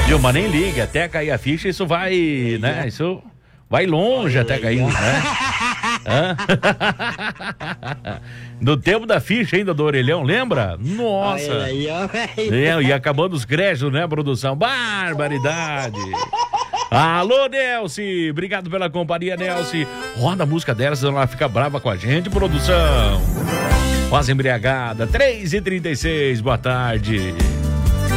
Viu, mas nem liga, até cair a ficha, isso vai, né? Isso vai longe até cair, né? No tempo da ficha ainda do orelhão, lembra? Nossa! E acabando os créditos, né, produção? Barbaridade! Alô, Nelce! Obrigado pela companhia, Nelce. Roda a música dela, senão ela fica brava com a gente, produção. Voz embriagada, 3h36, boa tarde.